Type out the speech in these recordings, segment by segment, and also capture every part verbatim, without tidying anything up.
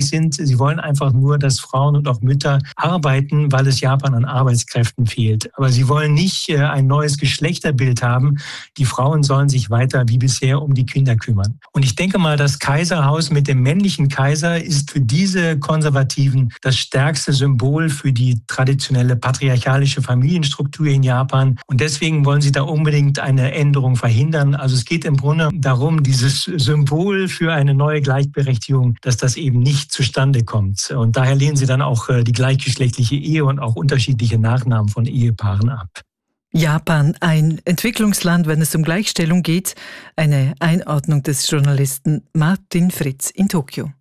sind. Sie wollen einfach nur, dass Frauen und auch Mütter arbeiten, weil es Japan an Arbeitskräften fehlt. Aber sie wollen nicht ein neues Geschlechterbild haben. Die Frauen sollen sich weiter wie bisher um die Kinder kümmern. Und ich denke mal, das Kaiserhaus mit dem männlichen Kaiser ist für diese Konservativen das stärkste Symbol für die traditionelle patriarchalische Familienstruktur in Japan. Und deswegen wollen sie da unbedingt eine Änderung verhindern. Also es geht im Grunde darum, dieses Symbol für eine neue Gleichberechtigung, dass das eben nicht zustande kommt. Und daher lehnen sie dann auch die gleichgeschlechtliche Ehe und auch unterschiedliche Nachnamen von Ehepaaren ab. Japan, ein Entwicklungsland, wenn es um Gleichstellung geht. Eine Einordnung des Journalisten Martin Fritz in Tokio.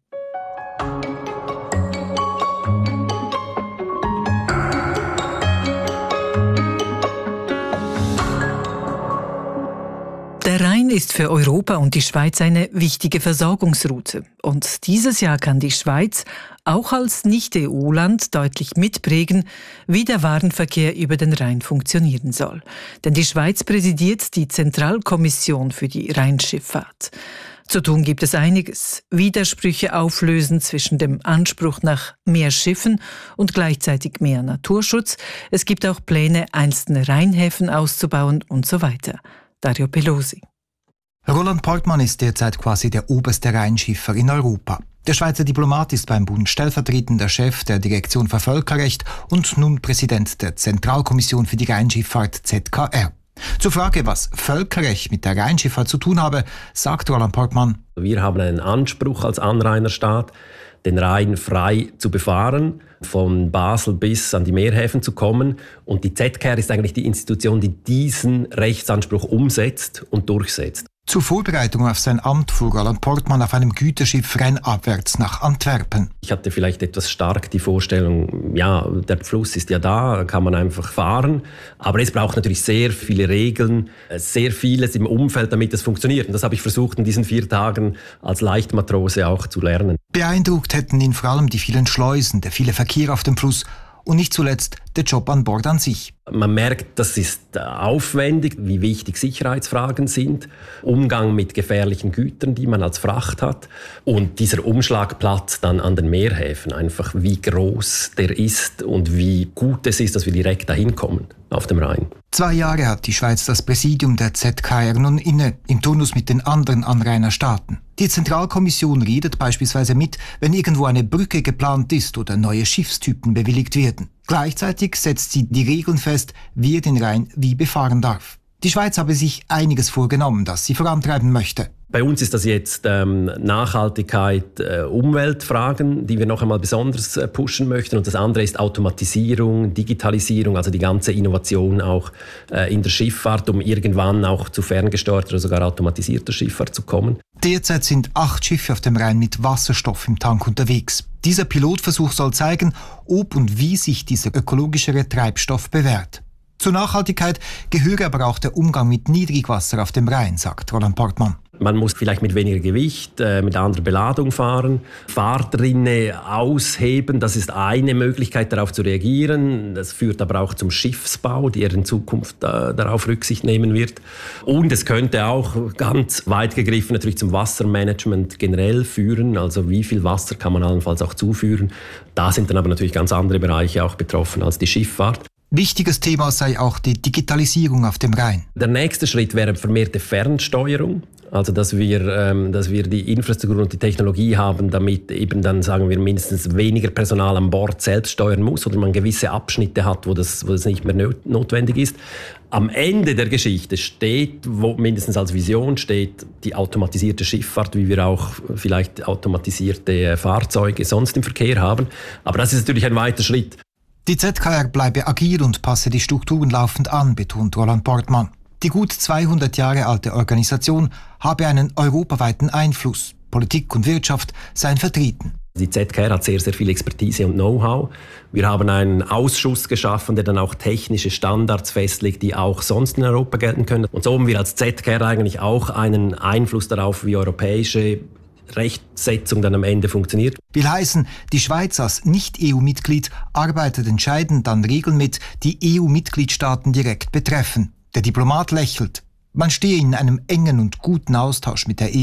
Der Rhein ist für Europa und die Schweiz eine wichtige Versorgungsroute. Und dieses Jahr kann die Schweiz auch als Nicht-E U-Land deutlich mitprägen, wie der Warenverkehr über den Rhein funktionieren soll. Denn die Schweiz präsidiert die Zentralkommission für die Rheinschifffahrt. Zu tun gibt es einiges. Widersprüche auflösen zwischen dem Anspruch nach mehr Schiffen und gleichzeitig mehr Naturschutz. Es gibt auch Pläne, einzelne Rheinhäfen auszubauen und so weiter. Dario Pelosi. Roland Portmann ist derzeit quasi der oberste Rheinschiffer in Europa. Der Schweizer Diplomat ist beim Bund stellvertretender Chef der Direktion für Völkerrecht und nun Präsident der Zentralkommission für die Rheinschifffahrt Z K R. Zur Frage, was Völkerrecht mit der Rheinschifffahrt zu tun habe, sagt Roland Portmann: Wir haben einen Anspruch als Anrainerstaat, den Rhein frei zu befahren, von Basel bis an die Meerhäfen zu kommen. Und die Z K R ist eigentlich die Institution, die diesen Rechtsanspruch umsetzt und durchsetzt. Zur Vorbereitung auf sein Amt fuhr Roland Portmann auf einem Güterschiff rheinabwärts nach Antwerpen. Ich hatte vielleicht etwas stark die Vorstellung, ja, der Fluss ist ja da, kann man einfach fahren. Aber es braucht natürlich sehr viele Regeln, sehr vieles im Umfeld, damit es funktioniert. Und das habe ich versucht, in diesen vier Tagen als Leichtmatrose auch zu lernen. Beeindruckt hätten ihn vor allem die vielen Schleusen, der viele Verkehr auf dem Fluss und nicht zuletzt der Job an Bord an sich. Man merkt, das ist aufwendig, wie wichtig Sicherheitsfragen sind, Umgang mit gefährlichen Gütern, die man als Fracht hat, und dieser Umschlagplatz dann an den Meerhäfen, einfach wie groß der ist und wie gut es ist, dass wir direkt dahin kommen auf dem Rhein. Zwei Jahre hat die Schweiz das Präsidium der Z K R nun inne, im Turnus mit den anderen Anrainerstaaten. Die Zentralkommission redet beispielsweise mit, wenn irgendwo eine Brücke geplant ist oder neue Schiffstypen bewilligt werden. Gleichzeitig setzt sie die Regeln fest, wer den Rhein wie befahren darf. Die Schweiz habe sich einiges vorgenommen, das sie vorantreiben möchte. Bei uns ist das jetzt ähm, Nachhaltigkeit, äh, Umweltfragen, die wir noch einmal besonders äh, pushen möchten. Und das andere ist Automatisierung, Digitalisierung, also die ganze Innovation auch äh, in der Schifffahrt, um irgendwann auch zu ferngesteuerter oder sogar automatisierter Schifffahrt zu kommen. Derzeit sind acht Schiffe auf dem Rhein mit Wasserstoff im Tank unterwegs. Dieser Pilotversuch soll zeigen, ob und wie sich dieser ökologischere Treibstoff bewährt. Zur Nachhaltigkeit gehöre aber auch der Umgang mit Niedrigwasser auf dem Rhein, sagt Roland Portmann. Man muss vielleicht mit weniger Gewicht, äh, mit anderer Beladung fahren, Fahrtrinne ausheben, das ist eine Möglichkeit, darauf zu reagieren. Das führt aber auch zum Schiffsbau, der in Zukunft äh, darauf Rücksicht nehmen wird. Und es könnte auch ganz weit gegriffen natürlich zum Wassermanagement generell führen, also wie viel Wasser kann man allenfalls auch zuführen. Da sind dann aber natürlich ganz andere Bereiche auch betroffen als die Schifffahrt. Wichtiges Thema sei auch die Digitalisierung auf dem Rhein. Der nächste Schritt wäre vermehrte Fernsteuerung. Also dass wir, ähm, dass wir die Infrastruktur und die Technologie haben, damit eben dann, sagen wir, mindestens weniger Personal an Bord selbst steuern muss oder man gewisse Abschnitte hat, wo das, wo das nicht mehr not- notwendig ist. Am Ende der Geschichte steht, wo mindestens als Vision steht, die automatisierte Schifffahrt, wie wir auch vielleicht automatisierte Fahrzeuge sonst im Verkehr haben. Aber das ist natürlich ein weiter Schritt. Die Z K R bleibe agil und passe die Strukturen laufend an, betont Roland Portmann. Die gut zweihundert Jahre alte Organisation habe einen europaweiten Einfluss. Politik und Wirtschaft seien vertreten. Die Z K R hat sehr, sehr viel Expertise und Know-how. Wir haben einen Ausschuss geschaffen, der dann auch technische Standards festlegt, die auch sonst in Europa gelten können. Und so haben wir als Z K R eigentlich auch einen Einfluss darauf, wie europäische Rechtsetzung dann am Ende funktioniert. Will heißen, die Schweiz als Nicht-E U-Mitglied arbeitet entscheidend an Regeln mit, die E U-Mitgliedstaaten direkt betreffen. Der Diplomat lächelt. Man stehe in einem engen und guten Austausch mit der E U.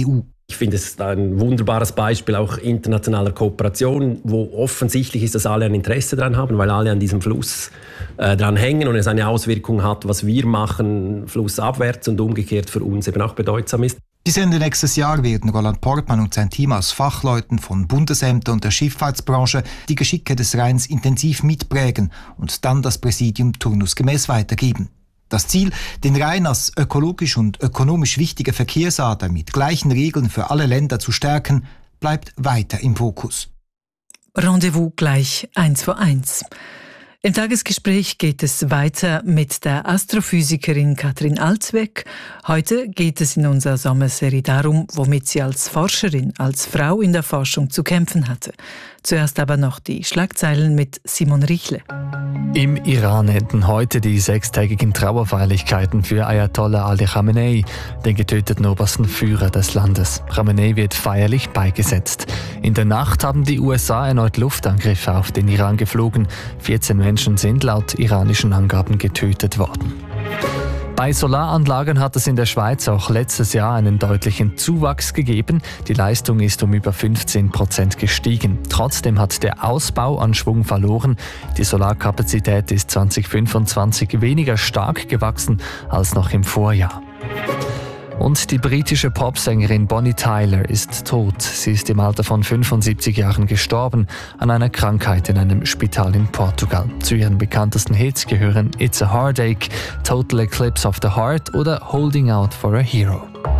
Ich finde, es ist ein wunderbares Beispiel auch internationaler Kooperation, wo offensichtlich ist, dass alle ein Interesse daran haben, weil alle an diesem Fluss äh, dran hängen und es eine Auswirkung hat, was wir machen, flussabwärts und umgekehrt für uns eben auch bedeutsam ist. Bis Ende nächstes Jahr werden Roland Portmann und sein Team aus Fachleuten von Bundesämtern und der Schifffahrtsbranche die Geschicke des Rheins intensiv mitprägen und dann das Präsidium turnusgemäß weitergeben. Das Ziel, den Rhein als ökologisch und ökonomisch wichtige Verkehrsader mit gleichen Regeln für alle Länder zu stärken, bleibt weiter im Fokus. Rendezvous gleich eins vor eins. Im Tagesgespräch geht es weiter mit der Astrophysikerin Katrin Alsweg. Heute geht es in unserer Sommerserie darum, womit sie als Forscherin, als Frau in der Forschung zu kämpfen hatte. Zuerst aber noch die Schlagzeilen mit Simon Richle. Im Iran enden heute die sechstägigen Trauerfeierlichkeiten für Ayatollah Ali Khamenei, den getöteten obersten Führer des Landes. Khamenei wird feierlich beigesetzt. In der Nacht haben die U S A erneut Luftangriffe auf den Iran geflogen. vierzehn Menschen sind laut iranischen Angaben getötet worden. Bei Solaranlagen hat es in der Schweiz auch letztes Jahr einen deutlichen Zuwachs gegeben. Die Leistung ist um über fünfzehn Prozent gestiegen. Trotzdem hat der Ausbau an Schwung verloren. Die Solarkapazität ist zwanzig fünfundzwanzig weniger stark gewachsen als noch im Vorjahr. Und die britische Popsängerin Bonnie Tyler ist tot. Sie ist im Alter von fünfundsiebzig Jahren gestorben an einer Krankheit in einem Spital in Portugal. Zu ihren bekanntesten Hits gehören It's a Heartache, Total Eclipse of the Heart oder Holding Out for a Hero.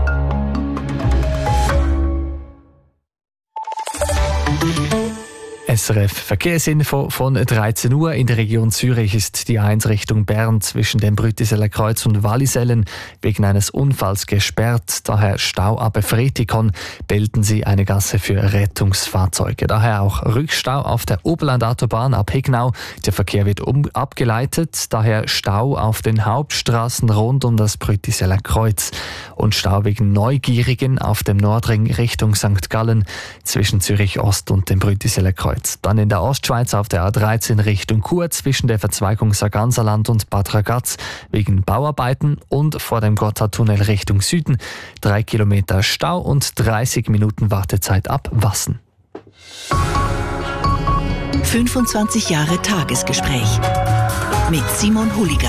S R F Verkehrsinfo von dreizehn Uhr. In der Region Zürich ist die eins Richtung Bern zwischen dem Brüttiseler Kreuz und Wallisellen wegen eines Unfalls gesperrt. Daher Stau ab Fretikon, bilden sie eine Gasse für Rettungsfahrzeuge. Daher auch Rückstau auf der Oberland-Autobahn ab Hignau. Der Verkehr wird um abgeleitet. Daher Stau auf den Hauptstraßen rund um das Brüttiseler Kreuz. Und Stau wegen Neugierigen auf dem Nordring Richtung Sankt Gallen zwischen Zürich Ost und dem Brüttiseler Kreuz. Dann in der Ostschweiz auf der A dreizehn Richtung Chur zwischen der Verzweigung Sarganserland und Bad Ragaz wegen Bauarbeiten und vor dem Gotthardtunnel Richtung Süden drei Kilometer Stau und dreißig Minuten Wartezeit ab Wassen. fünfundzwanzig Jahre Tagesgespräch mit Simon Huliger.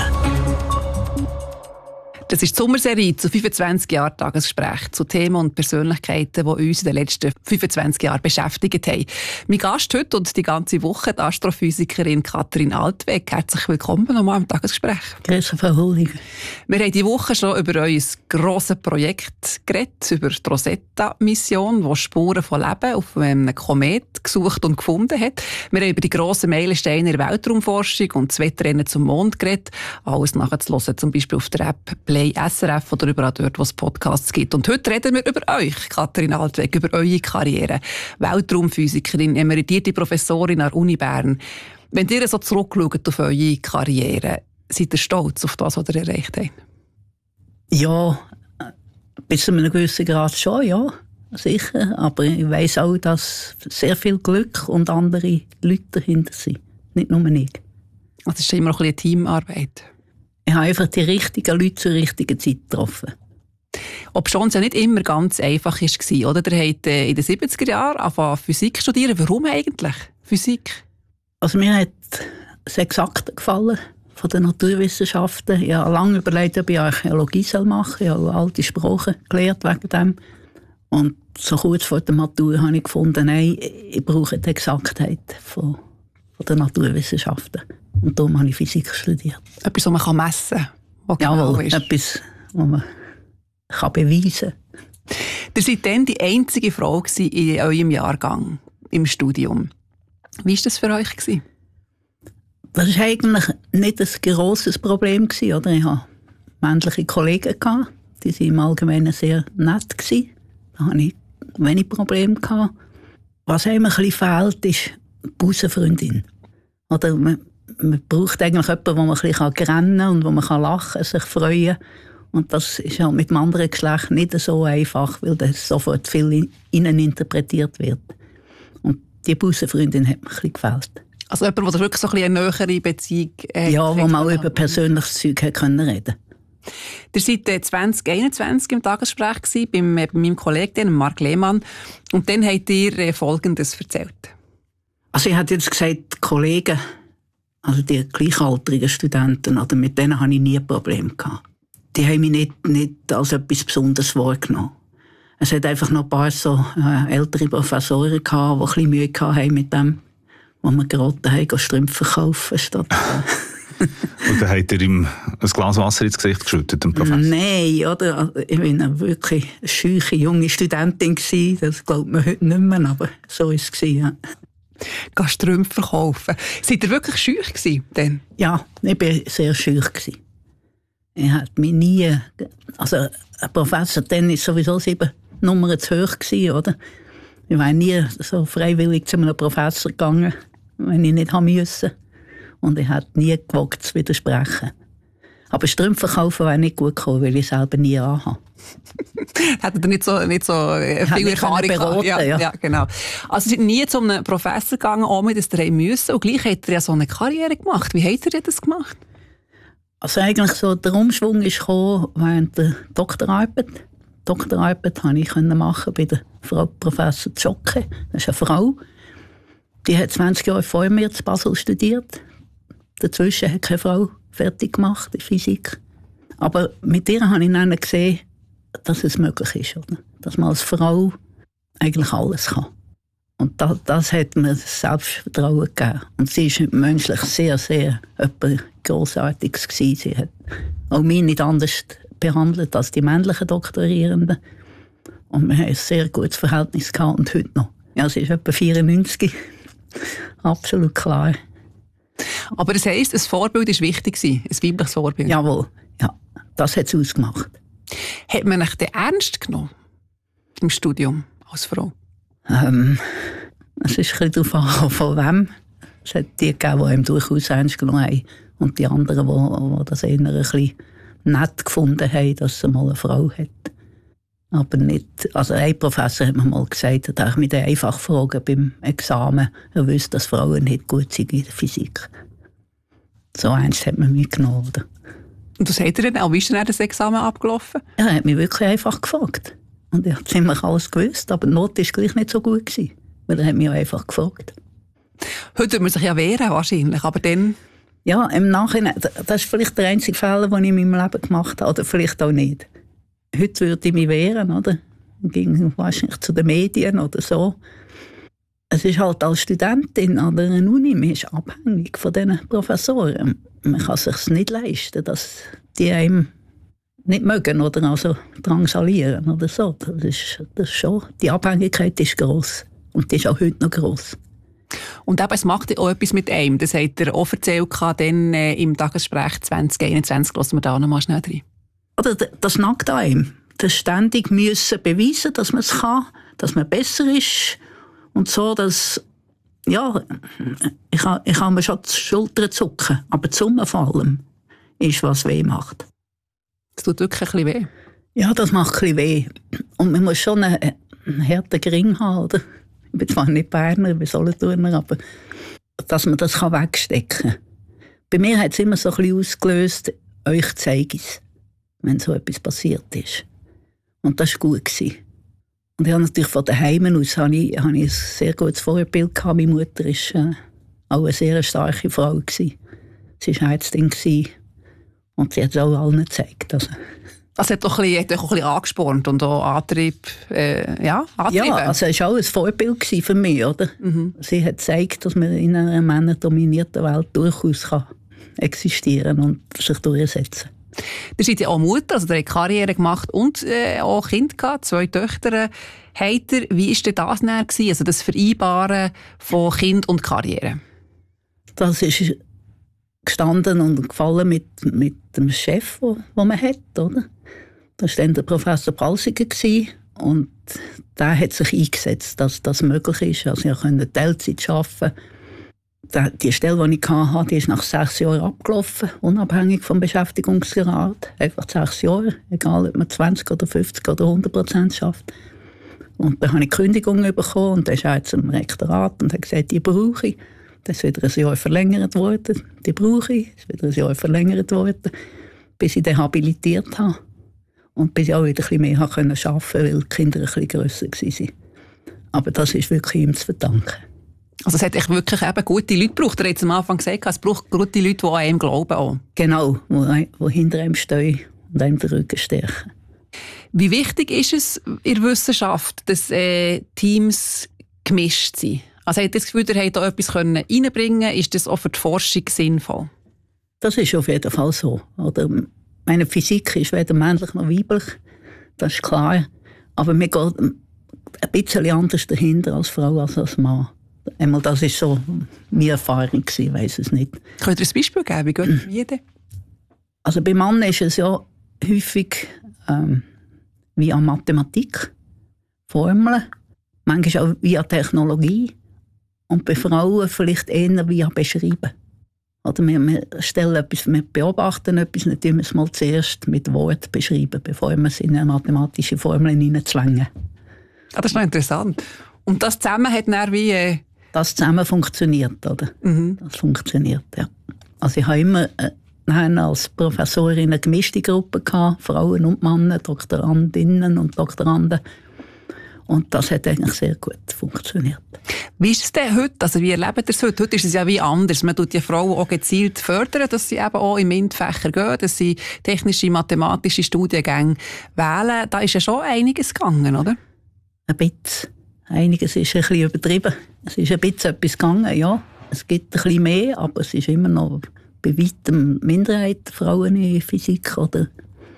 Das ist die Sommerserie zu fünfundzwanzig Jahren Tagesgespräch zu Themen und Persönlichkeiten, die uns in den letzten fünfundzwanzig Jahren beschäftigt haben. Mein Gast heute und die ganze Woche, die Astrophysikerin Katrin Alsweg. Herzlich willkommen nochmal im Tagesgespräch. Grüße, Frau Huliger. Wir haben diese Woche schon über euer grosses Projekt geredet, über die Rosetta-Mission, die Spuren von Leben auf einem Komet gesucht und gefunden hat. Wir haben über die grossen Meilensteine in der Weltraumforschung und das Wettrennen zum Mond geredet. Alles nachzuhören, zum Beispiel auf der App Play S R F oder überall dort, wo es Podcasts gibt. Und heute reden wir über euch, Katrin Alsweg, über eure Karriere. Weltraumphysikerin, emeritierte Professorin an der Uni Bern. Wenn ihr so zurückschaut auf eure Karriere, seid ihr stolz auf das, was ihr erreicht habt? Ja, bis zu einem gewissen Grad schon, ja, sicher. Aber ich weiss auch, dass sehr viel Glück und andere Leute dahinter sind. Nicht nur ich. Also es ist immer noch ein bisschen eine Teamarbeit. Ich habe einfach die richtigen Leute zur richtigen Zeit getroffen. Ob schon es ja nicht immer ganz einfach war, oder? Ihr habt in den siebziger Jahren angefangen Physik studieren. Warum eigentlich Physik? Also mir hat das Exakte gefallen von den Naturwissenschaften. Ich habe lange überlegt, ob ich Archäologie machen soll. Ich habe alte Sprachen gelernt wegen dem. Und so kurz vor der Matur habe ich gefunden, nein, ich brauche die Exaktheit von, von den Naturwissenschaften. Und darum habe ich Physik studiert. Etwas, was man messen kann? Jawohl, genau etwas, was man kann beweisen kann. Ihr seid dann die einzige Frau in eurem Jahrgang im Studium. Wie war das für euch? Das war eigentlich nicht ein grosses Problem. Oder? Ich hatte männliche Kollegen, die waren im Allgemeinen sehr nett. Da hatte ich wenig Probleme. Was einem ein bisschen fehlt, ist die Bussenfreundin. Oder man, man braucht eigentlich jemanden, wo man ein bisschen rennen kann und wo man lachen kann, sich freuen. Und das ist halt mit dem anderen Geschlecht nicht so einfach, weil das sofort viel innen interpretiert wird. Und die Bussenfreundin hat mir ein bisschen gefällt. Also jemand, der wirklich so ein bisschen eine nähere Beziehung hat? Ja, wo man auch über persönliches Zeug reden konnte. Ihr seid zwanzig einundzwanzig im Tagesgespräch gewesen, beim, bei meinem Kollegen, Marc Lehmann. Und dann habt ihr Folgendes erzählt. Also ich hätte jetzt gesagt, Kollegen, also die gleichaltrigen Studenten, oder mit denen hatte ich nie ein Problem gehabt. Die haben mich nicht, nicht als etwas Besonderes wahrgenommen. Es hat einfach noch ein paar so äh, ältere Professoren gehabt, die ein bisschen Mühe hatten mit dem, wo wir geraten haben, Strümpfe kaufen statt... Und dann hat er ihm ein Glas Wasser ins Gesicht geschüttet, dem Professor? Nein, oder? Ich war eine wirklich scheuche junge Studentin. Das glaubt man heute nicht mehr, aber so war es. Ja. Gehst Strümpfe verkaufen. Seid ihr wirklich scheuch gewesen, denn? Ja, ich war sehr scheuch. Ich hatte mich nie... Also ein Professor dann ist sowieso sieben Nummern zu hoch gewesen, oder? Ich war nie so freiwillig zu einem Professor gegangen, wenn ich nicht haben musste. Und ich hätte nie gewagt zu widersprechen. Aber Strümpfe kaufen wäre nicht gut gekommen, weil ich selber nie anhabe. Hättet ihr nicht so, nicht so viel Erfahrung gehabt? Ja, ja. ja, genau. Also, ihr seid nie zu einem Professor gegangen, ohne dass ihr müssen. Und gleich habt ihr ja so eine Karriere gemacht. Wie habt ihr das gemacht? Also, eigentlich so, der Umschwung ist gekommen während der Doktorarbeit. Die Doktorarbeit konnte ich machen bei der Frau Professor Zschocke. Das ist eine Frau. Die hat zwanzig Jahre vor mir in Basel studiert. Dazwischen hat keine Frau fertig gemacht in Physik. Aber mit ihr habe ich dann gesehen, dass es möglich ist. Oder? Dass man als Frau eigentlich alles kann. Und das, das hat mir das Selbstvertrauen gegeben. Und sie war menschlich sehr, sehr etwas Grossartiges gewesen. Sie hat auch mich nicht anders behandelt als die männlichen Doktorierenden. Und wir haben ein sehr gutes Verhältnis gehabt und heute noch. Ja, sie ist etwa vierundneunzig. Absolut klar. Aber das heisst, ein Vorbild war wichtig, ein weibliches Vorbild. Jawohl, ja, das hat es ausgemacht. Hat man euch denn ernst genommen im Studium als Frau? Ähm, es ist ein bisschen darauf an, von wem. Es hat die gegeben, die ihm durchaus ernst genommen haben. Und die anderen, die, die das eher ein bisschen nett gefunden haben, dass sie mal eine Frau hat. Aber nicht, also ein Professor hat mir mal gesagt, er darf mich dann einfach fragen beim Examen. Er wüsste, dass Frauen nicht gut sind in der Physik. So ernst hat man mich genommen. Oder? Und was sagt er denn auch? Wie ist denn das Examen abgelaufen? Er hat mich wirklich einfach gefragt. Und ich habe ziemlich alles gewusst, aber die Note war gleich nicht so gut gewesen, weil er hat mich auch einfach gefragt. Heute würde man sich ja wehren wahrscheinlich, aber dann... Ja, im Nachhinein, das ist vielleicht der einzige Fehler, den ich in meinem Leben gemacht habe, oder vielleicht auch nicht. Heute würde ich mich wehren, oder? Ich ging wahrscheinlich zu den Medien oder so. Es ist halt als Studentin an der Uni, man ist abhängig von diesen Professoren. Man kann es sich nicht leisten, dass die einem nicht mögen oder also drangsalieren oder so. Das ist, das ist schon, die Abhängigkeit ist gross. Und die ist auch heute noch gross. Und eben, es macht auch etwas mit einem. Das hat er auch erzählt dann, äh, im Tagesgespräch zwanzig einundzwanzig. Lassen wir da noch mal schnell rein. Oder das nagt an ihm. Das ständig müssen beweisen, dass man es kann, dass man besser ist. Und so, dass, ja, ich kann, ich kann mir schon die Schultern zucken. Aber die Summe von allem ist, was weh macht. Das tut wirklich ein bisschen weh. Ja, das macht ein bisschen weh. Und man muss schon einen, einen harten Gring haben, oder? Ich bin zwar nicht Berner, ich bin Solothurner, aber dass man das wegstecken kann. Bei mir hat es immer so ein bisschen ausgelöst, euch zeige ich es, wenn so etwas passiert ist. Und das war gut. Und ich habe natürlich von daheim aus habe ich, habe ich ein sehr gutes Vorbild gehabt. Meine Mutter war äh, auch eine sehr starke Frau gewesen. Sie war Ärztin gewesen. Und sie hat es auch allen gezeigt. Also. Das hat doch ein bisschen, hat auch ein bisschen angespornt und auch Antrieb, äh, ja, antrieben. Ja, also es war auch ein Vorbild für mich, oder? Mhm. Sie hat gezeigt, dass man in einer männerdominierten Welt durchaus kann existieren und sich durchsetzen. Ihr seid ja auch Mutter, also ihr habt Karriere gemacht und äh, auch Kinder gehabt, zwei Töchter. Habt ihr, wie war denn das näher gewesen, also das Vereinbaren von Kind und Karriere? Das ist gestanden und gefallen mit, mit dem Chef, den man hat, oder? Das war dann der Professor Palsiger und der hat sich eingesetzt, dass das möglich ist. Also ich konnte Teilzeit arbeiten. Die Stelle, die ich hatte, die ist nach sechs Jahren abgelaufen, unabhängig vom Beschäftigungsgrad. Einfach sechs Jahre, egal ob man zwanzig oder fünfzig oder hundert Prozent schafft. Und dann habe ich Kündigung bekommen und dann ist er jetzt im Rektorat und hat gesagt, die brauche ich. Das ist wieder ein Jahr verlängert worden. Die brauche ich, ist wieder ein Jahr verlängert worden. bis ich dann habilitiert habe. Und bis ich auch wieder ein bisschen mehr arbeiten konnte, weil die Kinder ein bisschen grösser waren. Aber das ist wirklich ihm zu verdanken. Also es hat echt wirklich eben gute Leute gebraucht. Er hat am Anfang gesagt, es braucht gute Leute, die an einem glauben. Auch. Genau, die, die hinter einem stehen und einem den Rücken stärken. Wie wichtig ist es in der Wissenschaft, dass äh, Teams gemischt sind? Also habt ihr das Gefühl, ihr habt da etwas reinbringen können? Ist das auch für die Forschung sinnvoll? Das ist auf jeden Fall so. Oder meine Physik ist weder männlich noch weiblich, das ist klar. Aber mir geht ein bisschen anders dahinter als Frau als als Mann. Einmal, das war so meine Erfahrung, ich weiss es nicht. Könnt ihr ein Beispiel geben? Wie geht es jeder? Also bei Männern ist es ja häufig ähm, via Mathematik, Formeln, manchmal auch via Technologie und bei Frauen vielleicht eher via Beschreiben. Oder wir, wir stellen etwas, wir beobachten etwas, dann tun wir es mal zuerst mit Wort beschreiben, bevor wir es in eine mathematische Formel hineinzwängen. Ah, das ist noch interessant. Und das zusammen hat dann wie... Äh Das zusammen funktioniert, oder? Mhm. Das funktioniert, ja. Also ich habe immer äh, als Professorin eine gemischte Gruppe gehabt, Frauen und Männer, Doktorandinnen und Doktoranden. Und das hat eigentlich sehr gut funktioniert. Wie ist es denn heute? Also wie erlebt ihr es heute? Heute ist es ja wie anders. Man tut die Frauen auch gezielt fördern, dass sie eben auch in MINT-Fächer gehen, dass sie technische, mathematische Studiengänge wählen. Da ist ja schon einiges gegangen, oder? Ein bisschen. Einiges ist ein bisschen übertrieben. Es ist ein bisschen etwas gegangen, ja. Es gibt ein bisschen mehr, aber es ist immer noch bei weitem Minderheit Frauen in Physik oder,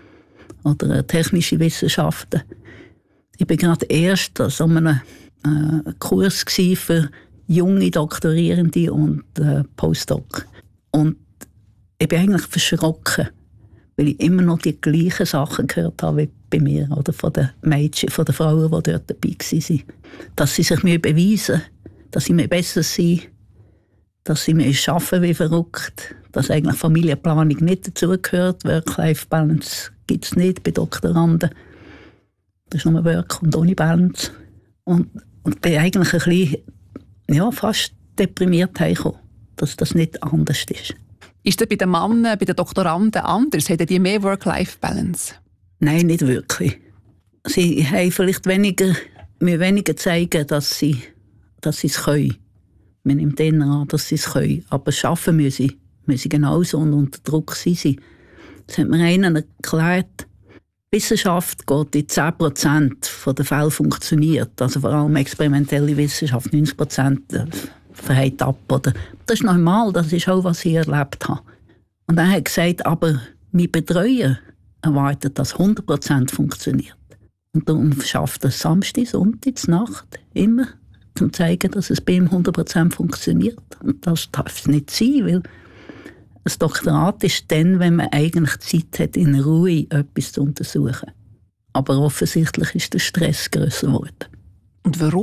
oder technische Wissenschaften. Ich war gerade erst an so einem äh, Kurs für junge Doktorierende und äh, Postdoc. Und ich bin eigentlich verschrocken, weil ich immer noch die gleichen Sachen gehört habe wie bei mir, oder von den Mädchen, von den Frauen, die dort dabei waren. Dass sie sich mir beweisen, dass sie mir besser sind, dass sie mir arbeiten wie verrückt, dass eigentlich Familienplanung nicht dazugehört. Work-Life-Balance gibt es nicht bei Doktoranden. Das ist nur Work und ohne Balance. Und, und ich bin eigentlich ein bisschen, ja, fast deprimiert heimgekommen, dass das nicht anders ist. Ist das bei den Männern, bei den Doktoranden anders? Haben die mehr Work-Life-Balance? Nein, nicht wirklich. Sie haben vielleicht weniger, mir weniger zeigen, dass sie, dass sie es können. Man nimmt denen an, dass sie es können. Aber arbeiten müssen sie, müssen sie genauso und unter Druck sind sie. Das hat mir einer erklärt. Wissenschaft geht in zehn Prozent der Fälle funktioniert. Also vor allem experimentelle Wissenschaft, neunzig Prozent verhält ab. Oder? Das ist normal, das ist auch, was ich erlebt habe. Und er hat gesagt, aber mein Betreuer erwartet, dass hundert Prozent funktioniert. Und darum schafft er Samstag, Sonntag, Nacht immer, um zu zeigen, dass es bei ihm hundert Prozent funktioniert. Und das darf es nicht sein, weil ein Doktorat ist dann, wenn man eigentlich Zeit hat, in Ruhe etwas zu untersuchen. Aber offensichtlich ist der Stress grösser geworden. Und warum?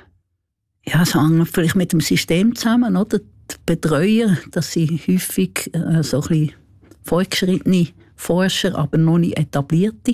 Ja, es hängt vielleicht mit dem System zusammen, oder? Die Betreuer, dass sie häufig äh, so ein bisschen fortgeschrittene Forscher, aber noch nicht etablierte.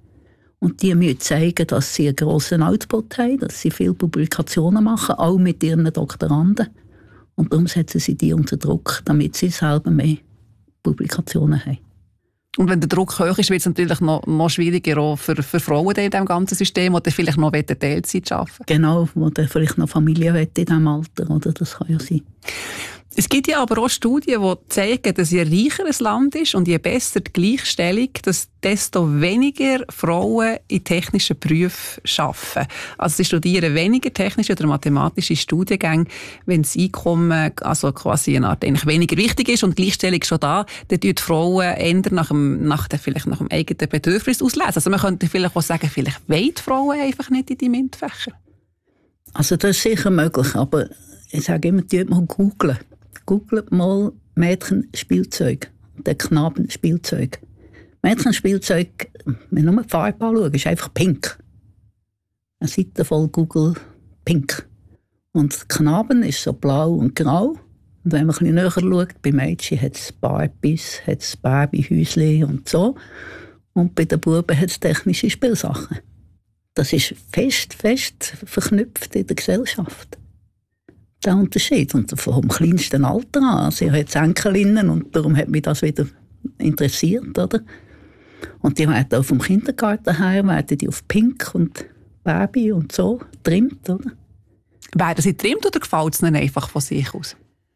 Und die müssen zeigen, dass sie einen grossen Output haben, dass sie viele Publikationen machen, auch mit ihren Doktoranden. Und darum setzen sie die unter Druck, damit sie selber mehr Publikationen haben. Und wenn der Druck hoch ist, wird es natürlich noch, noch schwieriger auch für, für Frauen in diesem ganzen System, die vielleicht noch Teilzeit arbeiten. Genau, die vielleicht noch Familie in diesem Alter, oder? Das kann ja sein. Es gibt ja aber auch Studien, die zeigen, dass je reicher ein Land ist und je besser die Gleichstellung, dass desto weniger Frauen in technischen Berufen arbeiten. Also sie studieren weniger technische oder mathematische Studiengänge, wenn das Einkommen also quasi eine Art eigentlich weniger wichtig ist und die Gleichstellung schon da, dann tun die Frauen eher nach dem, nach dem, vielleicht nach dem eigenen Bedürfnis auslesen. Also man könnte vielleicht auch sagen, vielleicht wollen die Frauen einfach nicht in die MINT-Fächer. Also das ist sicher möglich, aber ich sage immer, die mal googeln. Googelt mal Mädchenspielzeug und dann Knabenspielzeug. Mädchenspielzeug, wenn wir nur die Farbe anschauen, ist einfach pink. Eine Seite voll Google pink. Und Knaben ist so blau und grau. Und wenn man ein bisschen näher schaut, bei Mädchen hat es Barbies, hat es Barbie-Häuschen und so. Und bei den Buben hat es technische Spielsachen. Das ist fest, fest verknüpft in der Gesellschaft. Der Unterschied. Und vom kleinsten Alter an. Also ich habe jetzt Enkelinnen und darum hat mich das wieder interessiert, oder? Und die werden auch vom Kindergarten her, werden die auf Pink und Baby und so getrimmt, oder? Werden sie getrimmt oder gefällt es ihnen einfach von sich aus?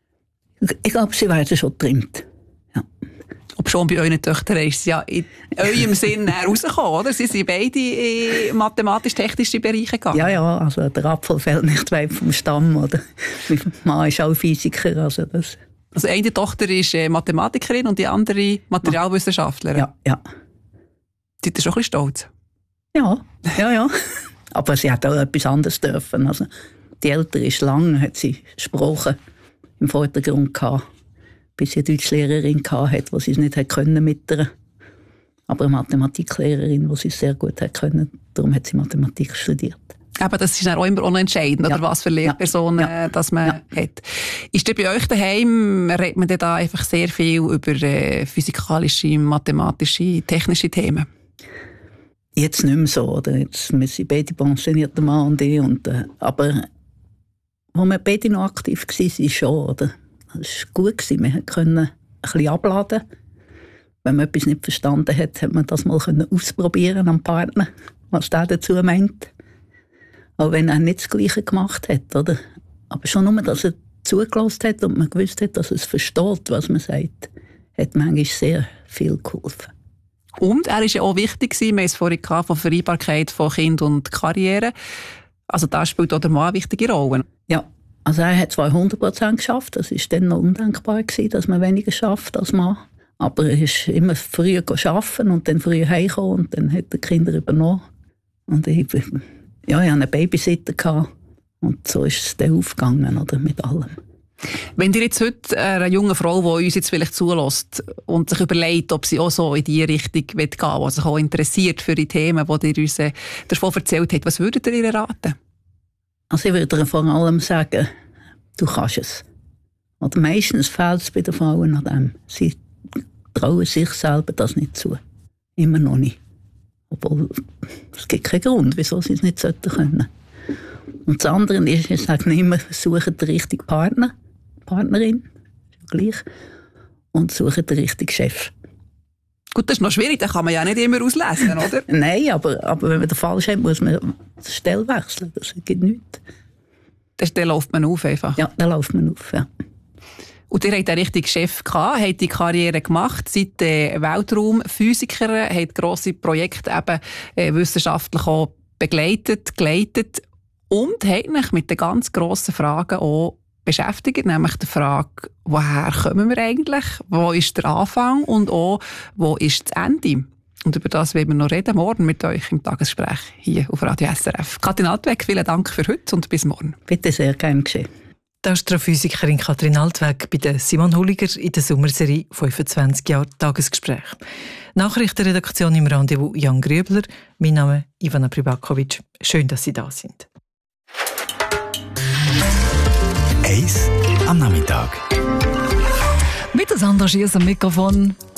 Ich glaube, sie werden schon getrimmt. Ja. Ob schon bei euren Töchtern ist es ja in eurem Sinn rausgekommen, oder? Sie sind beide in mathematisch-technische Bereiche gegangen. Ja, ja, also der Apfel fällt nicht weit vom Stamm, oder? Mein Mann ist auch Physiker, also das... Also eine Tochter ist Mathematikerin und die andere Materialwissenschaftlerin? Ja, ja. Seid ihr schon ein bisschen stolz? Ja, ja, ja. Aber sie hat auch etwas anderes dürfen. Also die Ältere ist lang, hat sie Sprache im Vordergrund gehabt, bis sie eine Deutschlehrerin hatte, die sie es nicht hat können mit ihr. Aber eine Mathematiklehrerin, die sie es sehr gut hat können. Darum hat sie Mathematik studiert. Aber das ist auch immer unentscheidend, ja. Oder was für Lehrpersonen ja. das man ja. hat. Ist denn bei euch daheim, redet man da einfach sehr viel über äh, physikalische, mathematische, technische Themen? Jetzt nicht mehr so, oder? Jetzt, wir sind beide pensionierte Mann und ich. Und, äh, aber als wir beide noch aktiv waren, schon, oder? Das war gut. Wir konnten ein bisschen abladen. Wenn man etwas nicht verstanden hat, hat man das mal ausprobieren am Partner, was der dazu meint. Auch wenn er nicht das Gleiche gemacht hat, oder? Aber schon nur, dass er zugelassen hat und man gewusst hat, dass er es versteht, was man sagt, hat manchmal sehr viel geholfen. Und er war ja auch wichtig, wir haben es vorhin gehabt, von Vereinbarkeit von Kind und Karriere. Also da spielt auch der Mann eine wichtige Rolle. Ja, also er hat zwar hundert Prozent geschafft, das war dann noch undenkbar gewesen, dass man weniger schafft als Mann. Aber er ist immer früher arbeiten und dann früher heimgekommen und dann hat er die Kinder übernommen. Und ich, ja, ich hatte einen Babysitter gehabt und so ist es dann aufgegangen, oder, mit allem. Wenn ihr jetzt heute eine junge Frau, die uns jetzt vielleicht zulässt und sich überlegt, ob sie auch so in diese Richtung gehen will, die sich auch interessiert für die Themen, die ihr uns davon erzählt habt, was würdet ihr ihr raten? Also ich würde ihr vor allem sagen, du kannst es. Oder meistens fehlt es bei den Frauen an dem. Sie trauen sich selber das nicht zu. Immer noch nicht. Obwohl, es gibt keinen Grund, wieso sie es nicht sollten können. Und das andere ist, ich sage immer, suchen den richtigen Partner, Partnerin, gleich, und suchen den richtigen Chef. Gut, das ist noch schwierig, das kann man ja nicht immer auslesen, oder? Nein, aber, aber wenn man den falsch hat, muss man die Stelle wechseln, das gibt nichts. Das, dann läuft man auf einfach? Ja, dann läuft man auf, ja. Und ihr habt den richtigen Chef gehabt, habt die Karriere gemacht, seid äh, Weltraumphysiker, habt grosse Projekte eben äh, wissenschaftlich auch begleitet, geleitet und habt euch mit den ganz grossen Fragen auch beschäftigt, nämlich die Frage, woher kommen wir eigentlich, wo ist der Anfang und auch, wo ist das Ende? Und über das werden wir noch reden, morgen mit euch im Tagesgespräch hier auf Radio S R F. Kathrin Altweg, vielen Dank für heute und bis morgen. Bitte, sehr gerne geschehen. Die Astrophysikerin Kathrin Altweg bei der Simon Huliger in der Sommerserie fünfundzwanzig Jahre Tagesgespräch. Nachrichtenredaktion im Rendezvous Jan Grübler. Mein Name ist Ivana Pribakovic. Schön, dass Sie da sind. Eis am Nachmittag. Mit das Engagiertes am Mikrofon